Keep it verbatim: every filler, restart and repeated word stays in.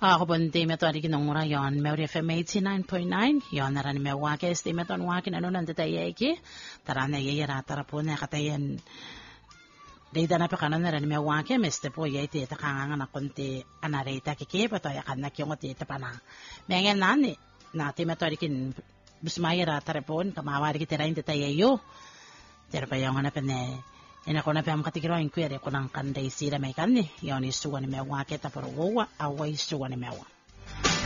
Ako pun di meto ari kinongura yon Mary F M eighty-nine point nine yon narani me wake sti meto wake ano nante tayo iki tarana yera tarapon na katayan Dida na pa kanan narani me wake meste po yai ti ta kanga na konti anareta kiki pato ya kan nakyo ti ta pana mengen nani na ti meto ari kin busmayera tarapon kamawari ki tirain tayo yo Tera pa yung hanapin eh Ina ko na pa makatikiro ang kwere ko ng kanday sila may kanni. Yon isuwa ni mewa kita pero wawa away isuwa ni mewa.